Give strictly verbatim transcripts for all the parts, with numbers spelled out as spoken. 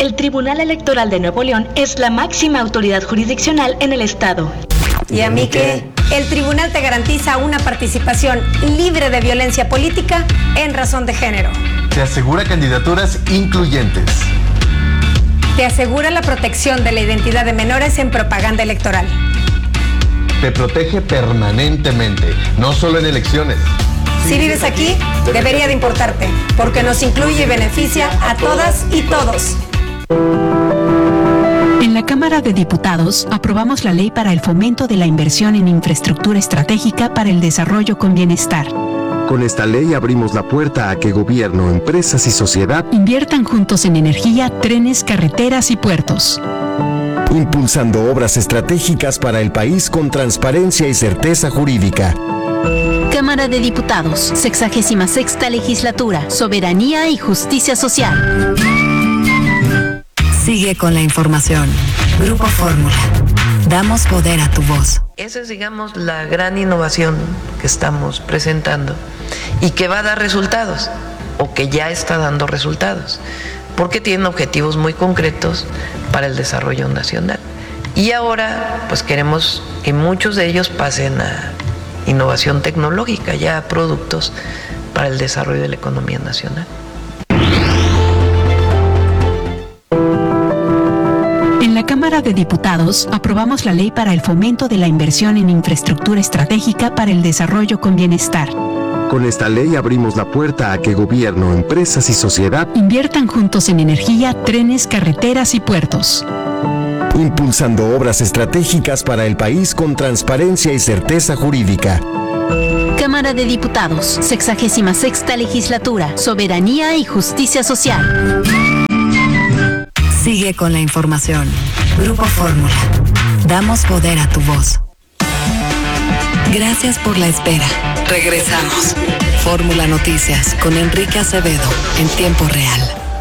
El Tribunal Electoral de Nuevo León es la máxima autoridad jurisdiccional en el estado. ¿Y a mí qué? El tribunal te garantiza una participación libre de violencia política en razón de género. Te asegura candidaturas incluyentes. Te asegura la protección de la identidad de menores en propaganda electoral. Te protege permanentemente, no solo en elecciones. Si vives aquí, debería de importarte, porque nos incluye y beneficia a todas y todos. En la Cámara de Diputados aprobamos la ley para el fomento de la inversión en infraestructura estratégica para el desarrollo con bienestar. Con esta ley abrimos la puerta a que gobierno, empresas y sociedad inviertan juntos en energía, trenes, carreteras y puertos. Impulsando obras estratégicas para el país con transparencia y certeza jurídica. Cámara de Diputados, sexagésima sexta legislatura, soberanía y justicia social. Sigue con la información. Grupo Fórmula. Damos poder a tu voz. Esa es, digamos, la gran innovación que estamos presentando y que va a dar resultados, o que ya está dando resultados, porque tienen objetivos muy concretos para el desarrollo nacional. Y ahora, pues queremos que muchos de ellos pasen a innovación tecnológica, ya a productos para el desarrollo de la economía nacional. En la Cámara de Diputados aprobamos la ley para el fomento de la inversión en infraestructura estratégica para el desarrollo con bienestar. Con esta ley abrimos la puerta a que gobierno, empresas y sociedad inviertan juntos en energía, trenes, carreteras y puertos. Impulsando obras estratégicas para el país con transparencia y certeza jurídica. Cámara de Diputados, sexagésima sexta legislatura, soberanía y justicia social. Sigue con la información. Grupo Fórmula. Damos poder a tu voz. Gracias por la espera. Regresamos. Fórmula Noticias con Enrique Acevedo en tiempo real.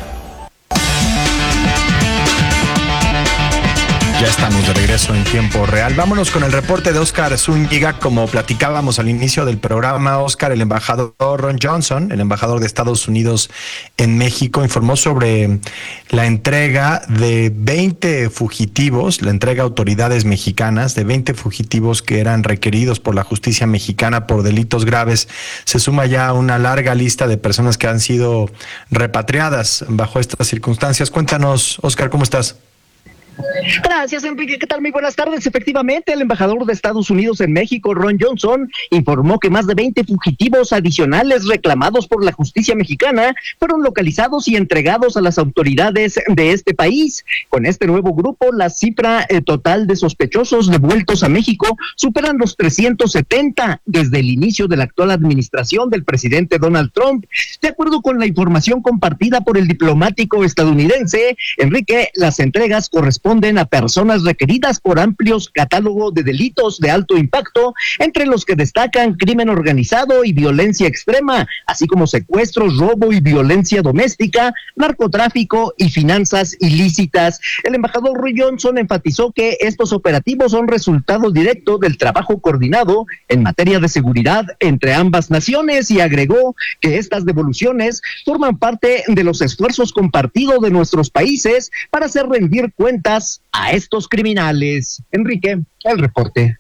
Ya estamos de regreso en tiempo real. Vámonos con el reporte de Oscar Zúñiga. Como platicábamos al inicio del programa, Oscar, el embajador Ron Johnson, el embajador de Estados Unidos en México, informó sobre la entrega de veinte fugitivos, la entrega a autoridades mexicanas de veinte fugitivos que eran requeridos por la justicia mexicana por delitos graves. Se suma ya una larga lista de personas que han sido repatriadas bajo estas circunstancias. Cuéntanos, Oscar, ¿cómo estás? Gracias, Enrique. ¿Qué tal? Muy buenas tardes. Efectivamente, el embajador de Estados Unidos en México, Ron Johnson, informó que más de veinte fugitivos adicionales reclamados por la justicia mexicana fueron localizados y entregados a las autoridades de este país. Con este nuevo grupo, la cifra eh, total de sospechosos devueltos a México superan los trescientos setenta desde el inicio de la actual administración del presidente Donald Trump. De acuerdo con la información compartida por el diplomático estadounidense, Enrique, las entregas corresponden a personas requeridas por amplios catálogos de delitos de alto impacto, entre los que destacan crimen organizado y violencia extrema, así como secuestros, robo y violencia doméstica, narcotráfico y finanzas ilícitas. El embajador Roy Johnson enfatizó que estos operativos son resultado directo del trabajo coordinado en materia de seguridad entre ambas naciones y agregó que estas devoluciones forman parte de los esfuerzos compartidos de nuestros países para hacer rendir cuentas a estos criminales. Enrique, el reporte.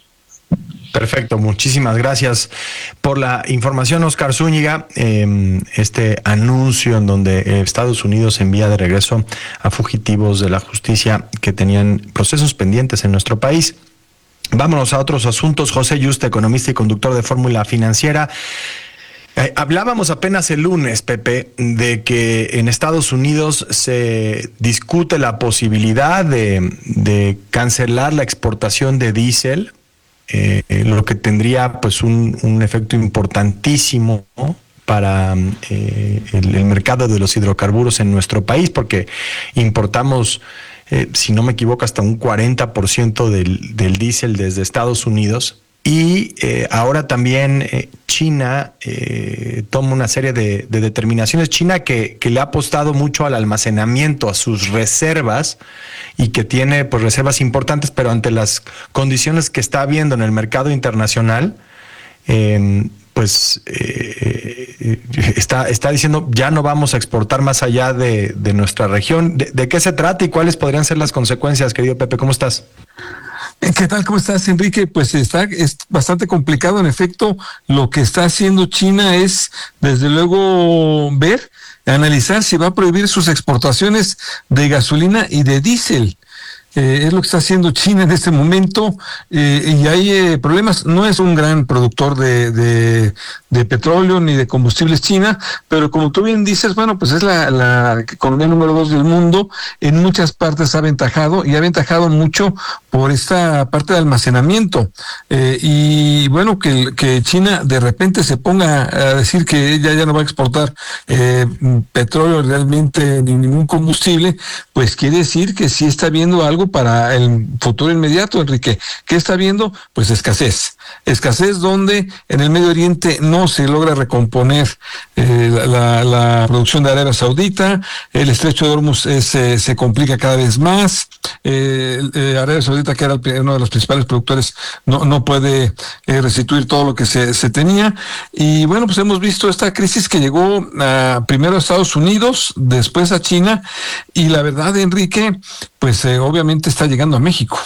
Perfecto, muchísimas gracias por la información, Oscar Zúñiga. Eh, este anuncio en donde Estados Unidos envía de regreso a fugitivos de la justicia que tenían procesos pendientes en nuestro país. Vámonos a otros asuntos. José Yuste, economista y conductor de Fórmula Financiera. Eh, hablábamos apenas el lunes, Pepe, de que en Estados Unidos se discute la posibilidad de, de cancelar la exportación de diésel, eh, lo que tendría pues un, un efecto importantísimo, ¿no?, para eh, el, el mercado de los hidrocarburos en nuestro país, porque importamos, eh, si no me equivoco, hasta un cuarenta por ciento del, del diésel desde Estados Unidos. Y eh, ahora también eh, China eh, toma una serie de, de determinaciones. China que, que le ha apostado mucho al almacenamiento, a sus reservas, y que tiene pues reservas importantes, pero ante las condiciones que está habiendo en el mercado internacional, eh, pues eh, está, está diciendo ya no vamos a exportar más allá de, de nuestra región. ¿De, ¿De qué se trata y cuáles podrían ser las consecuencias, querido Pepe? ¿Cómo estás? ¿Qué tal? ¿Cómo estás, Enrique? Pues está es bastante complicado. En efecto, lo que está haciendo China es, desde luego, ver, analizar si va a prohibir sus exportaciones de gasolina y de diésel. Eh, es lo que está haciendo China en este momento, eh, y hay eh, problemas. No es un gran productor de, de, de petróleo ni de combustibles China, pero como tú bien dices, bueno, pues es la, la economía número dos del mundo. En muchas partes ha aventajado, y ha aventajado mucho por esta parte de almacenamiento. Eh, y bueno, que, que China de repente se ponga a decir que ella ya no va a exportar eh, petróleo realmente ni ningún combustible, pues quiere decir que sí está viendo algo para el futuro inmediato, Enrique. ¿Qué está viendo? Pues escasez. Escasez donde en el Medio Oriente no se logra recomponer eh, la, la producción de Arabia Saudita, el estrecho de Hormuz eh, se, se complica cada vez más, eh, eh, Arabia Saudita, que era el, uno de los principales productores, no, no puede eh, restituir todo lo que se, se tenía. Y bueno, pues hemos visto esta crisis que llegó a, primero a Estados Unidos, después a China, y la verdad, Enrique, pues eh, obviamente está llegando a México.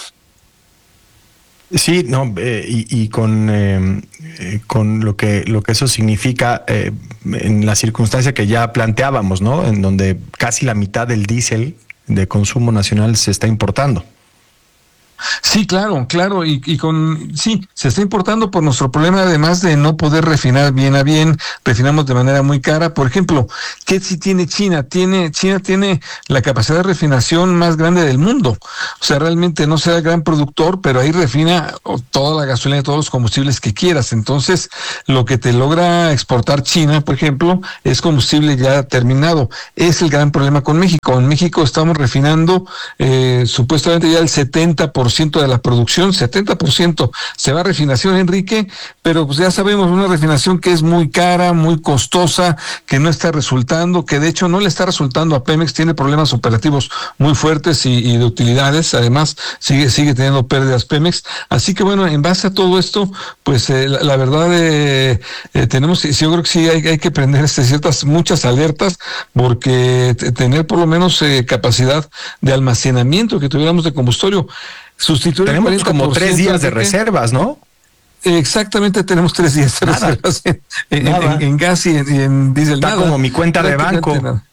Sí, no, eh, y, y con eh, eh, con lo que lo que eso significa eh, en la circunstancia que ya planteábamos, ¿no? En donde casi la mitad del diésel de consumo nacional se está importando. Sí, claro, claro, y, y con sí, se está importando por nuestro problema, además de no poder refinar bien a bien, refinamos de manera muy cara. Por ejemplo, ¿qué si tiene China? Tiene China tiene la capacidad de refinación más grande del mundo. O sea, realmente no será el gran productor, pero ahí refina toda la gasolina, todos los combustibles que quieras. Entonces, lo que te logra exportar China, por ejemplo, es combustible ya terminado. Es el gran problema con México. En México estamos refinando eh, supuestamente ya el setenta por ciento de la producción, setenta por ciento se va a refinación, Enrique, pero pues ya sabemos, una refinación que es muy cara, muy costosa, que no está resultando, que de hecho no le está resultando a Pemex, tiene problemas operativos muy fuertes y, y de utilidades, además sigue sigue teniendo pérdidas Pemex. Así que bueno, en base a todo esto, pues eh, la, la verdad eh, eh, tenemos, sí, yo creo que sí hay, hay que prender este, ciertas, muchas alertas, porque t- tener por lo menos eh, capacidad de almacenamiento que tuviéramos de combustorio. Sustituir tenemos como tres días de reservas, ¿no? Exactamente, tenemos tres días de nada. reservas en, en, en, en gas y en, y en diésel. Está nada, como mi cuenta de banco. Nada.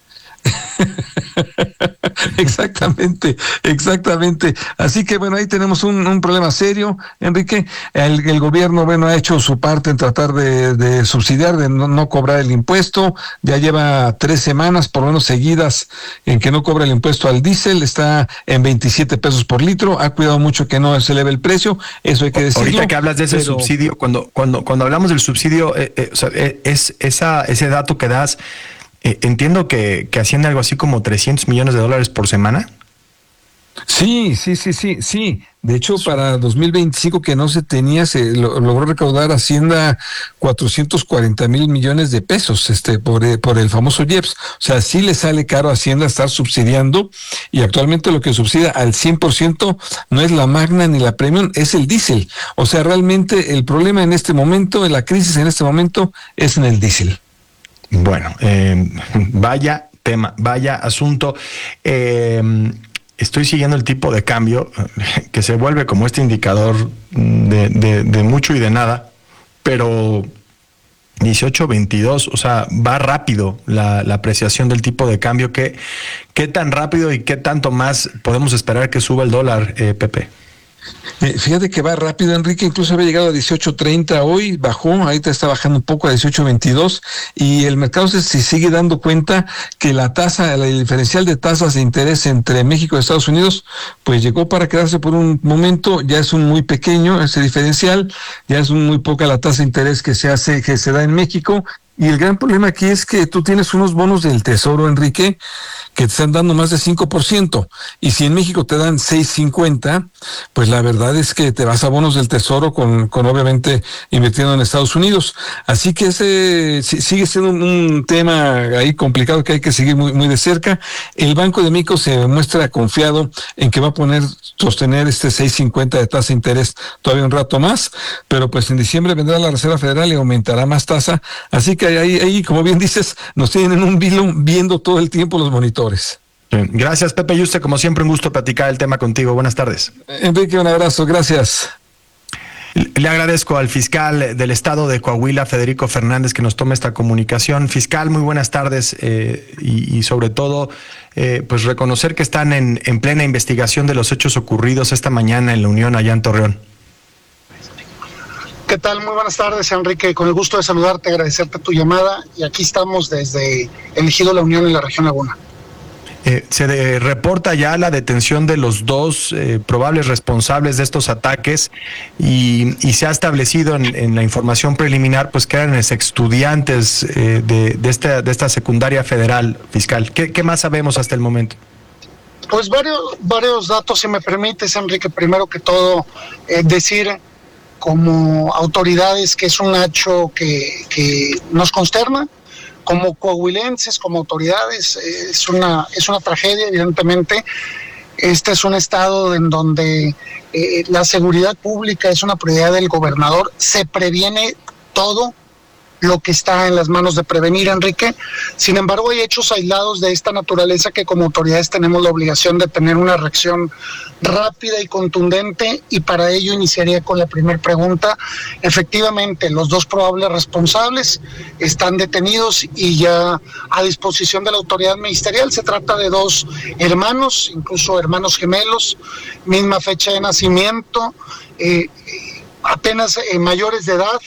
Exactamente, exactamente. Así que bueno, ahí tenemos un, un problema serio, Enrique. El, el gobierno, bueno, ha hecho su parte en tratar de, de subsidiar, de no, no cobrar el impuesto. Ya lleva tres semanas, por lo menos seguidas, en que no cobra el impuesto al diésel. Está en veintisiete pesos por litro. Ha cuidado mucho que no se eleve el precio. Eso hay que decirlo. Ahorita que hablas de ese pero... subsidio, cuando cuando cuando hablamos del subsidio, eh, eh, o sea, eh, es esa ese dato que das. Eh, entiendo que, que asciende algo así como trescientos millones de dólares por semana. Sí, sí, sí, sí, sí. De hecho, para dos mil veinticinco, que no se tenía, se lo, logró recaudar Hacienda cuatrocientos cuarenta mil millones de pesos, este, por, eh, por el famoso I E P S. O sea, sí le sale caro a Hacienda estar subsidiando, y actualmente lo que subsidia al cien por ciento no es la Magna ni la Premium, es el diésel. O sea, realmente el problema en este momento, la crisis en este momento, es en el diésel. Bueno, eh, vaya tema, vaya asunto. Eh, estoy siguiendo el tipo de cambio que se vuelve como este indicador de, de, de mucho y de nada, pero dieciocho veintidós, o sea, va rápido la, la apreciación del tipo de cambio. ¿Qué, qué tan rápido y qué tanto más podemos esperar que suba el dólar, eh, Pepe? Eh, fíjate que va rápido, Enrique, incluso había llegado a dieciocho treinta hoy, bajó, ahorita está bajando un poco a dieciocho veintidós, y el mercado se, se sigue dando cuenta que la tasa, el diferencial de tasas de interés entre México y Estados Unidos, pues llegó para quedarse por un momento. Ya es un muy pequeño ese diferencial, ya es un muy poca la tasa de interés que se hace, que se da en México, Y el gran problema aquí es que tú tienes unos bonos del Tesoro, Enrique, que te están dando más de cinco por ciento. Y si en México te dan seis cincuenta, pues la verdad es que te vas a bonos del Tesoro con, con obviamente invirtiendo en Estados Unidos. Así que ese sigue siendo un, un tema ahí complicado que hay que seguir muy, muy de cerca. El Banco de México se muestra confiado en que va a poner, sostener este seis cincuenta de tasa de interés todavía un rato más, pero pues en diciembre vendrá la Reserva Federal y aumentará más tasa. Así que ahí, ahí, como bien dices, nos tienen en un vilo viendo todo el tiempo los monitores. Gracias, Pepe Yuste, como siempre un gusto platicar el tema contigo. Buenas tardes. Enrique, un abrazo, gracias. Le agradezco al fiscal del estado de Coahuila, Federico Fernández, que nos tome esta comunicación. Fiscal, muy buenas tardes eh, y, y sobre todo, eh, pues reconocer que están en, en plena investigación de los hechos ocurridos esta mañana en la Unión allá en Torreón. ¿Qué tal? Muy buenas tardes, Enrique. Con el gusto de saludarte, agradecerte tu llamada. Y aquí estamos desde el Ejido La Unión en la región Laguna. Eh, se de, reporta ya la detención de los dos eh, probables responsables de estos ataques y, y se ha establecido en, en la información preliminar pues que eran estudiantes eh, de, de, esta, de esta secundaria federal, fiscal. ¿Qué, qué más sabemos hasta el momento? Pues varios, varios datos, si me permites, Enrique. Primero que todo, eh, decir como autoridades que es un hecho que, que nos consterna, como coahuilenses, como autoridades, eh, es una, es una tragedia, evidentemente. Este es un estado en donde eh, la seguridad pública es una prioridad del gobernador, se previene todo lo que está en las manos de prevenir, Enrique. Sin embargo, hay hechos aislados de esta naturaleza que como autoridades tenemos la obligación de tener una reacción rápida y contundente, y para ello iniciaría con la primera pregunta. Efectivamente, los dos probables responsables están detenidos y ya a disposición de la autoridad ministerial. Se trata de dos hermanos, incluso hermanos gemelos, misma fecha de nacimiento, eh, apenas eh, mayores de edad,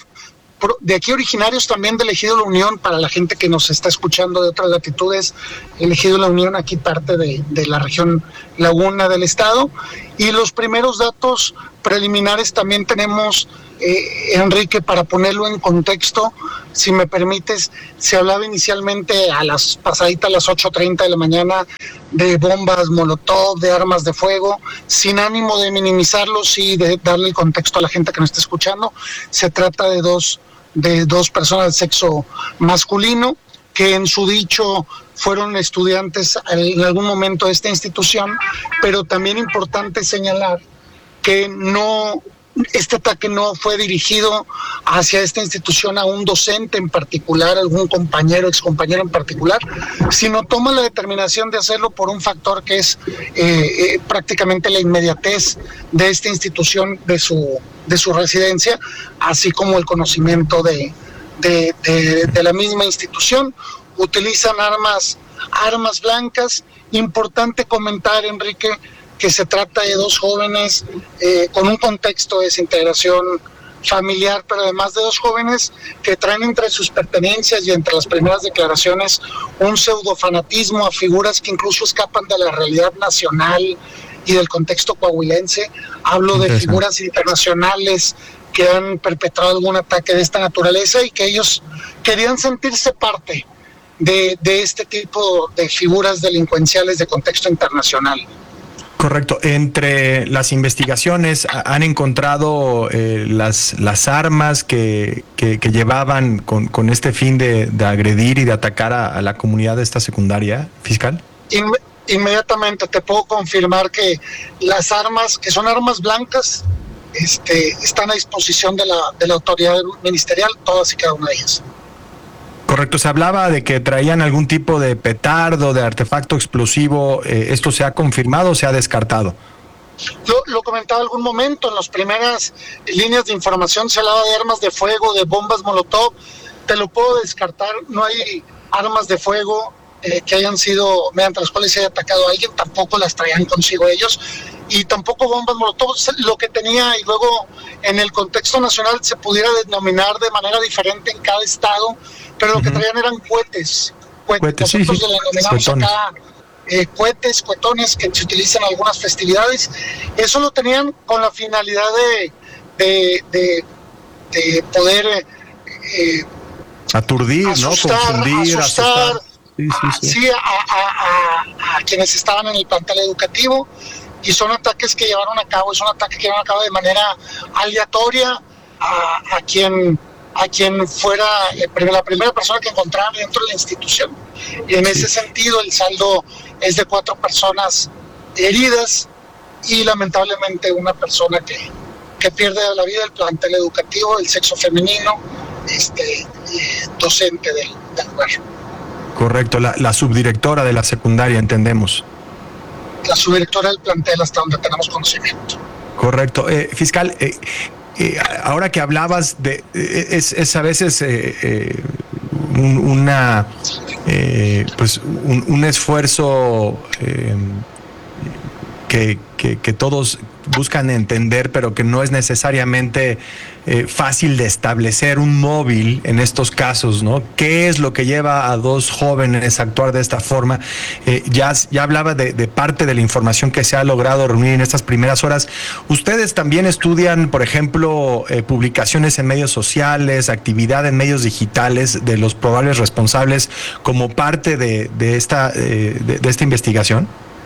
de aquí originarios también del Ejido La Unión. Para la gente que nos está escuchando de otras latitudes, el Ejido La Unión aquí parte de, de la región Laguna del estado. Y los primeros datos preliminares también tenemos, eh, Enrique, para ponerlo en contexto, si me permites, se hablaba inicialmente a las pasaditas a las ocho treinta de la mañana de bombas molotov, de armas de fuego, sin ánimo de minimizarlos y de darle el contexto a la gente que nos está escuchando. Se trata de dos de dos personas de sexo masculino que en su dicho fueron estudiantes en algún momento de esta institución, pero también importante señalar que no, este ataque no fue dirigido hacia esta institución a un docente en particular, algún compañero, excompañero en particular, sino toma la determinación de hacerlo por un factor que es eh, eh, prácticamente la inmediatez de esta institución, de su de su residencia, así como el conocimiento de, de, de, de la misma institución. Utilizan armas, armas blancas. Importante comentar, Enrique, que se trata de dos jóvenes eh, con un contexto de desintegración familiar, pero además de dos jóvenes que traen entre sus pertenencias y entre las primeras declaraciones un pseudofanatismo a figuras que incluso escapan de la realidad nacional y del contexto coahuilense. Hablo de figuras internacionales que han perpetrado algún ataque de esta naturaleza y que ellos querían sentirse parte de, de este tipo de figuras delincuenciales de contexto internacional. Correcto. Entre las investigaciones han encontrado eh, las, las armas que, que, que llevaban con, con este fin de, de agredir y de atacar a, a la comunidad de esta secundaria, fiscal. Inme- inmediatamente te puedo confirmar que las armas, que son armas blancas, este, están a disposición de la, de la autoridad ministerial, todas y cada una de ellas. Correcto, se hablaba de que traían algún tipo de petardo, de artefacto explosivo. Eh, ¿esto se ha confirmado o se ha descartado? Lo, lo comentaba algún momento, en las primeras líneas de información se hablaba de armas de fuego, de bombas molotov. Te lo puedo descartar, no hay armas de fuego eh, que hayan sido, mediante las cuales se haya atacado a alguien, tampoco las traían consigo ellos, y tampoco bombas molotov. Lo que tenía, y luego en el contexto nacional se pudiera denominar de manera diferente en cada estado, pero uh-huh. lo que traían eran cohetes, cohetes. Nosotros sí, sí. le denominamos cuetones. acá eh, cohetes, cuetones, que se utilizan en algunas festividades. Eso lo tenían con la finalidad de, de, de, de poder eh, aturdir, asustar, ¿no? Confundir, asustar, asustar. Sí, sí, sí. sí, a, a, a, a quienes estaban en el plantel educativo, y son ataques que llevaron a cabo, es un ataque que llevaron a cabo de manera aleatoria a, a quien a quien fuera la primera persona que encontraran dentro de la institución. Y en sí. ese sentido el saldo es de cuatro personas heridas y lamentablemente una persona que, que pierde la vida, el plantel educativo, el sexo femenino, este eh, docente del, del lugar. Correcto, la, la subdirectora de la secundaria, entendemos. La subdirectora del plantel, hasta donde tenemos conocimiento. Correcto. Eh, fiscal, eh, eh, ahora que hablabas de... Eh, es, es a veces eh, eh, un, una... Eh, pues un, un esfuerzo eh, que, que, que todos buscan entender, pero que no es necesariamente eh, fácil de establecer un móvil en estos casos, ¿no? ¿Qué es lo que lleva a dos jóvenes a actuar de esta forma? Eh, ya, ya hablaba de, de parte de la información que se ha logrado reunir en estas primeras horas. ¿Ustedes también estudian, por ejemplo, eh, publicaciones en medios sociales, actividad en medios digitales de los probables responsables como parte de, de, esta, eh, de, de esta investigación?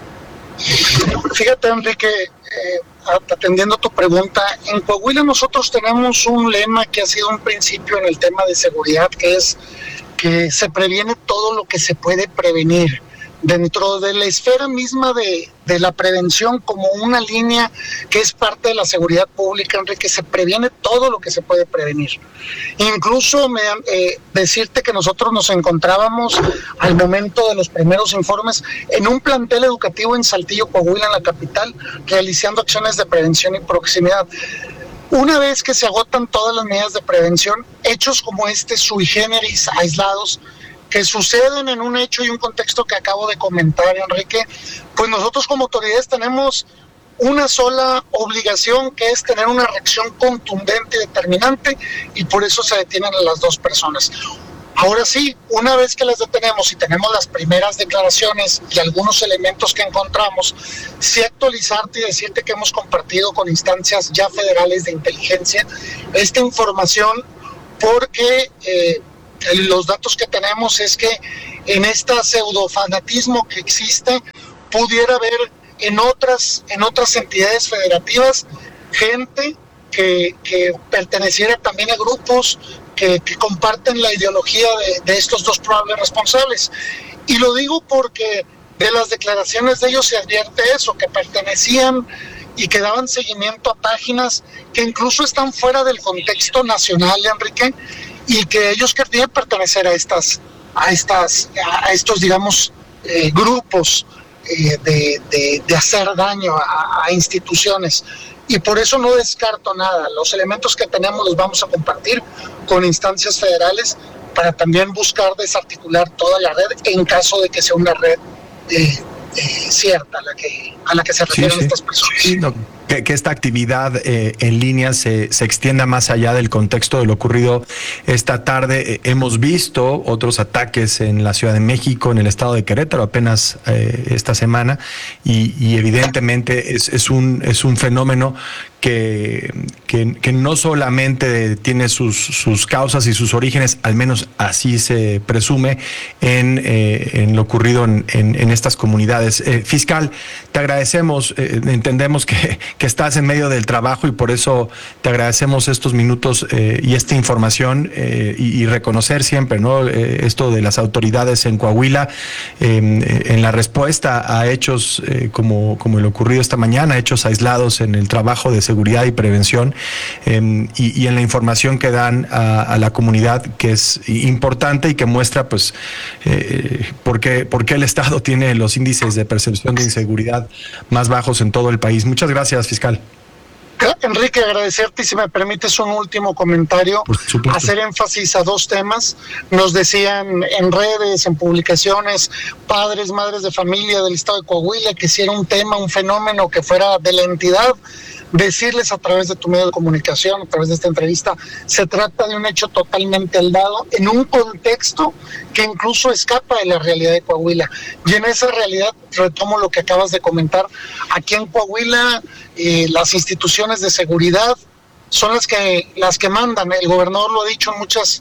Fíjate, Enrique, eh, atendiendo tu pregunta, en Coahuila nosotros tenemos un lema que ha sido un principio en el tema de seguridad, que es que se previene todo lo que se puede prevenir. Dentro de la esfera misma de, de la prevención, como una línea que es parte de la seguridad pública, Enrique, se previene todo lo que se puede prevenir. Incluso me, eh, decirte que nosotros nos encontrábamos al momento de los primeros informes en un plantel educativo en Saltillo, Coahuila, en la capital, realizando acciones de prevención y proximidad. Una vez que se agotan todas las medidas de prevención, hechos como este sui generis, aislados, que suceden en un hecho y un contexto que acabo de comentar, Enrique, pues nosotros como autoridades tenemos una sola obligación, que es tener una reacción contundente y determinante, y por eso se detienen a las dos personas. Ahora sí, una vez que las detenemos y tenemos las primeras declaraciones y algunos elementos que encontramos, sí actualizarte y decirte que hemos compartido con instancias ya federales de inteligencia esta información, porque eh, los datos que tenemos es que en este pseudofanatismo que existe pudiera haber en otras en otras entidades federativas gente que, que perteneciera también a grupos que, que comparten la ideología de, de estos dos probables responsables. Y lo digo porque de las declaraciones de ellos se advierte eso, que pertenecían y que daban seguimiento a páginas que incluso están fuera del contexto nacional, Enrique, y que ellos querían pertenecer a estas, a estas, a estos, digamos, eh, grupos eh, de, de, de hacer daño a, a instituciones. Y por eso no descarto nada. Los elementos que tenemos los vamos a compartir con instancias federales para también buscar desarticular toda la red en caso de que sea una red eh, eh, cierta a la que a la que se refieren sí, sí. estas personas. Sí, no. Que, que esta actividad eh, en línea se, se extienda más allá del contexto de lo ocurrido esta tarde. Eh, hemos visto otros ataques en la Ciudad de México, en el estado de Querétaro, apenas eh, esta semana, y, y evidentemente es, es, un, es un fenómeno que, que, que no solamente tiene sus, sus causas y sus orígenes, al menos así se presume, en, eh, en lo ocurrido en, en, en estas comunidades. Eh, fiscal, te agradecemos, eh, entendemos que que estás en medio del trabajo y por eso te agradecemos estos minutos eh, y esta información eh, y, y reconocer siempre, ¿no? Eh, esto de las autoridades en Coahuila eh, en la respuesta a hechos eh, como, como el ocurrido esta mañana, hechos aislados en el trabajo de seguridad y prevención eh, y, y en la información que dan a, a la comunidad, que es importante y que muestra pues eh, por qué, por qué el Estado tiene los índices de percepción de inseguridad más bajos en todo el país. Muchas gracias, fiscal. Enrique, agradecerte, y si me permites un último comentario, hacer énfasis a dos temas. Nos decían en redes, en publicaciones, padres, madres de familia del estado de Coahuila, que si era un tema, un fenómeno que fuera de la entidad, decirles a través de tu medio de comunicación, a través de esta entrevista, se trata de un hecho totalmente aislado, en un contexto que incluso escapa de la realidad de Coahuila. Y en esa realidad, retomo lo que acabas de comentar, aquí en Coahuila eh, las instituciones de seguridad son las que, las que mandan. El gobernador lo ha dicho en muchas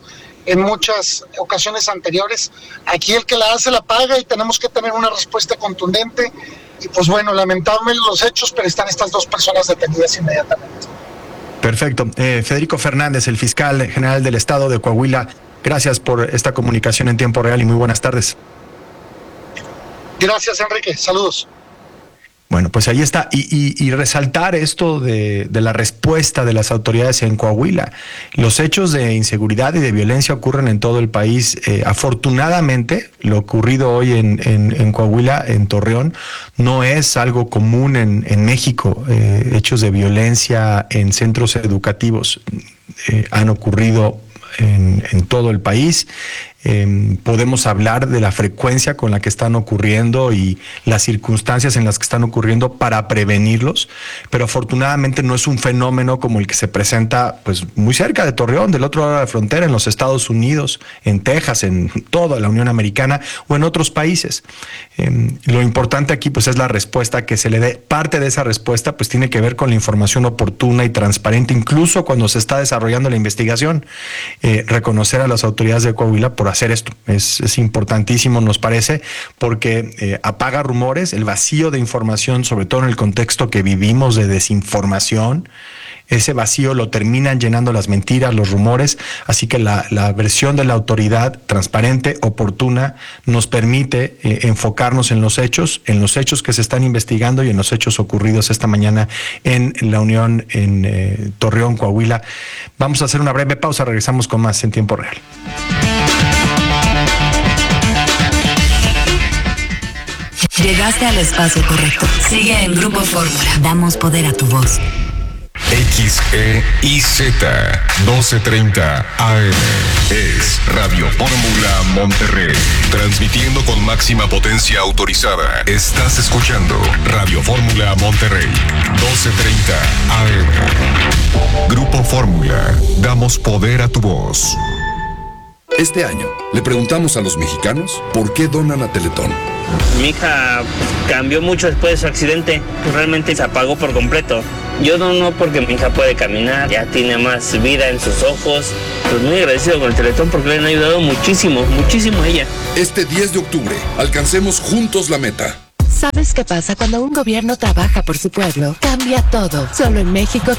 en muchas ocasiones anteriores. Aquí el que la hace la paga y tenemos que tener una respuesta contundente. Y pues bueno, lamentable los hechos, pero están estas dos personas detenidas inmediatamente. Perfecto. Eh, Federico Fernández, el fiscal general del estado de Coahuila, gracias por esta comunicación en tiempo real y muy buenas tardes. Gracias, Enrique. Saludos. Bueno, pues ahí está. Y, y, y resaltar esto de, de la respuesta de las autoridades en Coahuila. Los hechos de inseguridad y de violencia ocurren en todo el país. Eh, afortunadamente, lo ocurrido hoy en, en, en Coahuila, en Torreón, no es algo común en, en México. Eh, hechos de violencia en centros educativos eh, han ocurrido en, en todo el país. Eh, podemos hablar de la frecuencia con la que están ocurriendo y las circunstancias en las que están ocurriendo para prevenirlos, pero afortunadamente no es un fenómeno como el que se presenta pues muy cerca de Torreón, del otro lado de la frontera, en los Estados Unidos, en Texas, en toda la Unión Americana o en otros países. Eh, lo importante aquí pues es la respuesta que se le dé. Parte de esa respuesta pues tiene que ver con la información oportuna y transparente, incluso cuando se está desarrollando la investigación. Eh, reconocer a las autoridades de Coahuila por hacer esto es, es importantísimo, nos parece, porque eh, apaga rumores, el vacío de información, sobre todo en el contexto que vivimos de desinformación. Ese vacío lo terminan llenando las mentiras, los rumores, así que la, la versión de la autoridad transparente, oportuna, nos permite eh, enfocarnos en los hechos, en los hechos que se están investigando y en los hechos ocurridos esta mañana en la Unión, en eh, Torreón, Coahuila. Vamos a hacer una breve pausa, regresamos con más en tiempo real. Llegaste al espacio correcto. Sigue en Grupo Fórmula. Damos poder a tu voz. X E I Z doce treinta A M es Radio Fórmula Monterrey, transmitiendo con máxima potencia autorizada. Estás escuchando Radio Fórmula Monterrey, doce treinta A M. Grupo Fórmula, damos poder a tu voz. Este año le preguntamos a los mexicanos por qué donan a Teletón. Mi hija cambió mucho después de su accidente, realmente se apagó por completo. Yo dono porque mi hija puede caminar, ya tiene más vida en sus ojos. Pues muy agradecido con el Teletón porque le han ayudado muchísimo, muchísimo a ella. Este diez de octubre, alcancemos juntos la meta. ¿Sabes qué pasa cuando un gobierno trabaja por su pueblo? Cambia todo. Solo en México